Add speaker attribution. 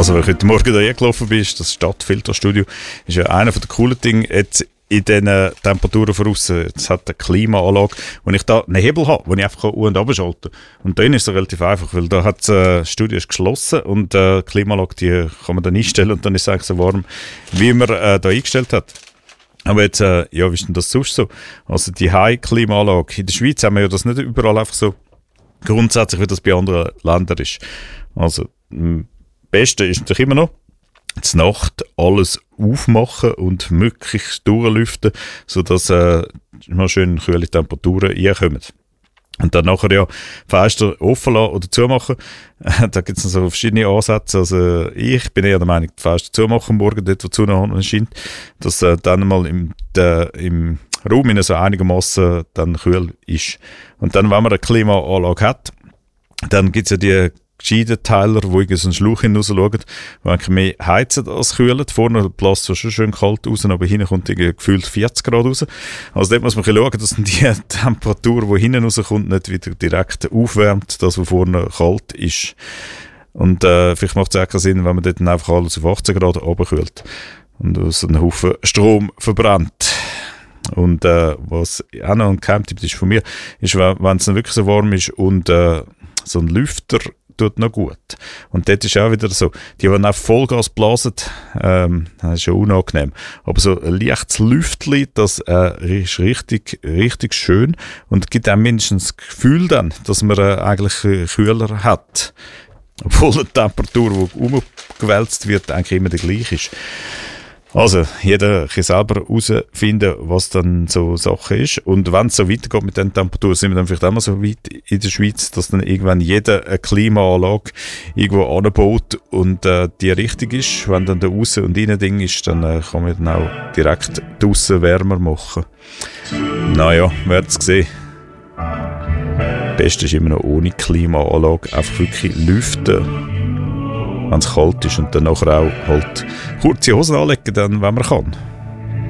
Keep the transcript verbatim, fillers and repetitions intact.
Speaker 1: Also, wenn ich heute Morgen hierher gelaufen bin, das Stadtfilterstudio, ist ja einer der coolen Dinge jetzt in diesen Temperaturen voraus. Es hat eine Klimaanlage, wo ich da einen Hebel habe, wo ich einfach an- und abschalten kann. Und dann ist es relativ einfach, weil da hat das äh, Studio ist geschlossen und äh, die Klimaanlage, die kann man dann einstellen und dann ist es eigentlich so warm, wie man äh, da eingestellt hat. Aber jetzt, äh, ja, wie ist denn das sonst so? Also die High-Klimaanlage, in der Schweiz haben wir ja das nicht überall einfach so grundsätzlich, wie das bei anderen Ländern ist. Also, am besten ist natürlich immer noch, zur Nacht alles aufmachen und möglichst durchlüften, sodass äh, mal schön kühle Temperaturen reinkommen. Und dann nachher ja Fenster offen lassen oder zumachen. Da gibt es so verschiedene Ansätze. Also ich bin eher der Meinung, die Fenster zumachen morgen, dort wo die Sonne scheint, dass äh, dann mal im, der, im Raum in so einigermaßen dann kühl ist. Und dann, wenn man eine Klimaanlage hat, dann gibt es ja die gescheiten Teiler, die irgendwie so einen Schlauch hinausschauen, die eigentlich mehr heizen als kühlen. Vorne bläst es schon schön kalt raus, aber hinten kommt irgendwie gefühlt vierzig Grad raus. Also dort muss man schauen, dass die Temperatur, die hinten rauskommt, nicht wieder direkt aufwärmt, das, was vorne kalt ist. Und äh, vielleicht macht es auch keinen Sinn, wenn man dort einfach alles auf achtzehn Grad runterkühlt und so einen Haufen Strom verbrennt. Und äh, was auch noch ein Geheimtipp ist von mir, ist, wenn es dann wirklich so warm ist und äh, so ein Lüfter tut noch gut. Und dort ist auch wieder so, die, die auch Vollgas blasen, ähm, das ist ja unangenehm. Aber so ein leichtes Lüftchen, das äh, ist richtig, richtig schön und gibt auch mindestens das Gefühl dann, dass man äh, eigentlich äh, kühler hat. Obwohl die Temperatur, die umgewälzt wird, eigentlich immer die gleiche ist. Also, jeder kann selber herausfinden, was dann so Sache ist. Und wenn es so weitergeht mit den Temperaturen, sind wir dann vielleicht auch mal so weit in der Schweiz, dass dann irgendwann jeder eine Klimaanlage irgendwo anbaut und äh, die richtig ist. Wenn dann der Aussen- und Innen-Ding ist, dann äh, kann man dann auch direkt draussen wärmer machen. Naja, wir werden es sehen. Das Beste ist immer noch ohne Klimaanlage, einfach wirklich lüften, wenn es kalt ist und dann nachher auch halt kurze Hosen anlegen, dann, wenn man kann.